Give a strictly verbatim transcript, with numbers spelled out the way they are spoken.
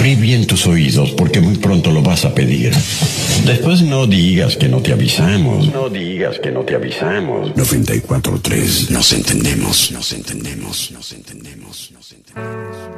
Abrí bien tus oídos porque muy pronto lo vas a pedir. Después no digas que no te avisamos. No digas que no te avisamos. noventa y cuatro punto tres. Nos entendemos, nos entendemos, nos entendemos.